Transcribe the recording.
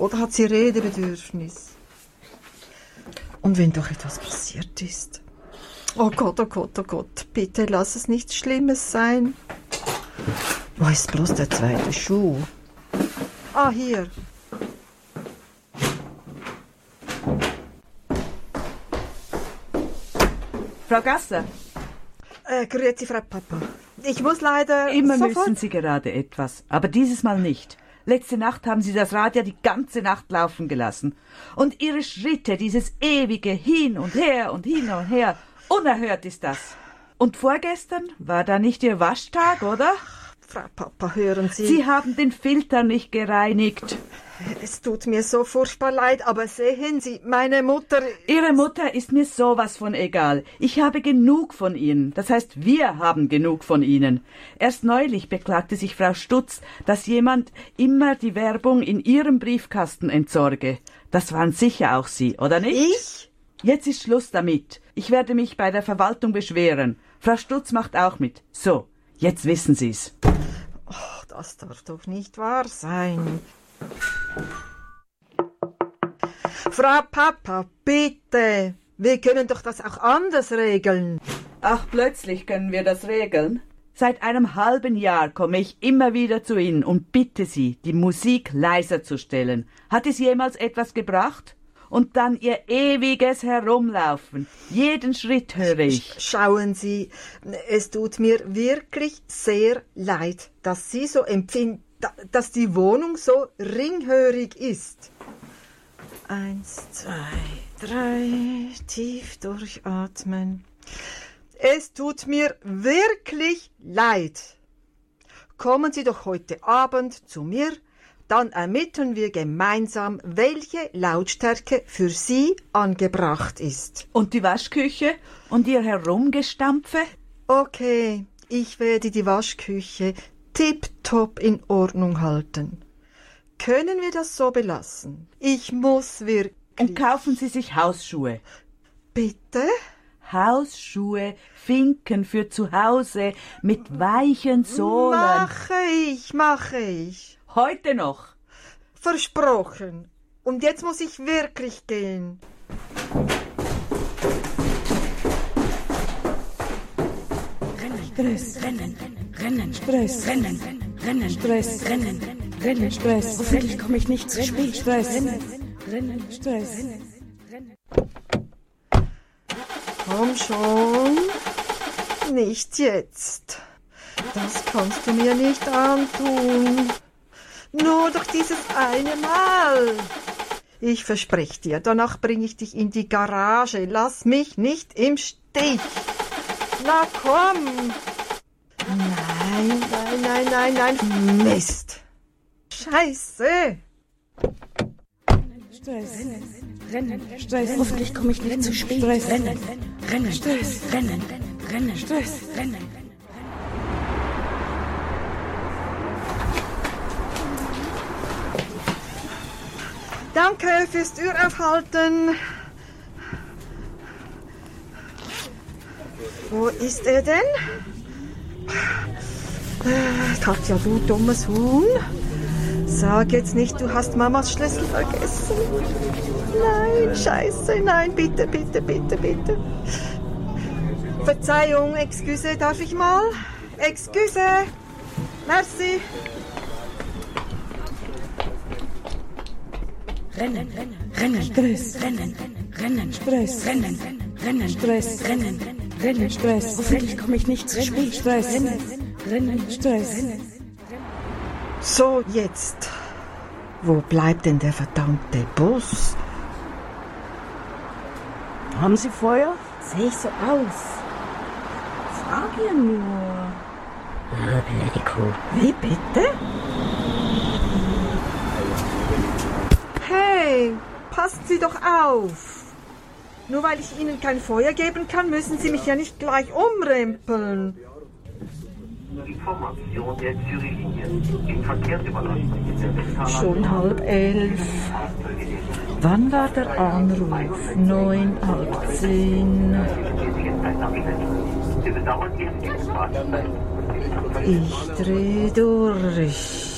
Oder hat sie Redebedürfnis? Und wenn doch etwas passiert ist? Oh Gott, oh Gott, oh Gott. Bitte lass es nichts Schlimmes sein. Wo ist bloß der zweite Schuh? Ah, hier. Frau Gasser. Grüezi, Frau Papa. Ich muss leider Immer sofort... müssen Sie gerade etwas, aber dieses Mal nicht. Letzte Nacht haben Sie das Radio die ganze Nacht laufen gelassen. Und Ihre Schritte, dieses ewige Hin und Her und hin und her, unerhört ist das. Und vorgestern war da nicht Ihr Waschtag, oder? Frau Papa, hören Sie... Sie haben den Filter nicht gereinigt. Es tut mir so furchtbar leid, aber sehen Sie, meine Mutter... Ihre Mutter ist mir sowas von egal. Ich habe genug von Ihnen. Das heißt, wir haben genug von Ihnen. Erst neulich beklagte sich Frau Stutz, dass jemand immer die Werbung in ihrem Briefkasten entsorge. Das waren sicher auch Sie, oder nicht? Ich? Jetzt ist Schluss damit. Ich werde mich bei der Verwaltung beschweren. Frau Stutz macht auch mit. So, jetzt wissen Sie's. Oh, das darf doch nicht wahr sein. Frau Papa, bitte. Wir können doch das auch anders regeln. Ach, plötzlich können wir das regeln? Seit einem halben Jahr komme ich immer wieder zu Ihnen und bitte Sie, die Musik leiser zu stellen. Hat es jemals etwas gebracht? Und dann Ihr ewiges Herumlaufen. Jeden Schritt höre ich. Schauen Sie, es tut mir wirklich sehr leid, dass Sie so empfinden, dass die Wohnung so ringhörig ist. 1, 2, 3, tief durchatmen. Es tut mir wirklich leid. Kommen Sie doch heute Abend zu mir, dann ermitteln wir gemeinsam, welche Lautstärke für Sie angebracht ist. Und die Waschküche und Ihr Herumgestampfe? Okay, ich werde die Waschküche tipptopp in Ordnung halten. Können wir das so belassen? Ich muss wirklich... Und kaufen Sie sich Hausschuhe. Bitte? Hausschuhe, Finken für zu Hause mit weichen Sohlen. Mache ich. Heute noch. Versprochen. Und jetzt muss ich wirklich gehen. Stress, Rennen, Stress, Rennen, Stress, Rennen, Stress. Hoffentlich komme ich nicht zu spät. Stress, Rennen, Stress. Komm schon. Nicht jetzt. Das kannst du mir nicht antun. Nur doch dieses eine Mal. Ich verspreche dir, danach bringe ich dich in die Garage. Lass mich nicht im Stich. Na komm. Nein. Mist. Scheiße. Stress, Rennen, Stress. Hoffentlich komme ich nicht zu spät. Stress, Rennen, Stress, Rennen, Stress, Rennen. Danke fürs Türaufhalten. Wo ist er denn? Katja, du dummes Huhn. Sag jetzt nicht, du hast Mamas Schlüssel vergessen. Nein, scheiße, nein, bitte. Verzeihung, excuse, darf ich mal? Excuse. Merci. Rennen, Stress, Rennen, Stress, Rennen, Stress, Rennen, Stress. Hoffentlich komme ich nicht zu spät. Stress, Rennen, Stress. So, jetzt. Wo bleibt denn der verdammte Bus? Haben Sie Feuer? Sehe ich so aus? Frag ihr nur. Blöde Kuh. Wie bitte? Hey, passen Sie doch auf. Nur weil ich Ihnen kein Feuer geben kann, müssen Sie mich ja nicht gleich umrempeln. Information der Zürich-Linie. Im Verkehrsüberlassung in der Westhaler... Schon 10:30. Wann war der Anruf? 9:30. Wir bedauern Ihre Gegenwart. Ich dreh durch.